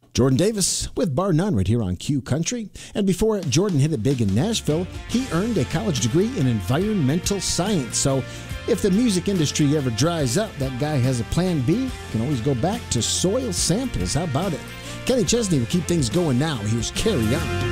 Jordan Davis with Bar None right here on Q Country. And before Jordan hit it big in Nashville, he earned a college degree in environmental science. So if the music industry ever dries up, that guy has a plan B. Can always go back to soil samples. How about it? Kenny Chesney will keep things going now. Here's Carry On.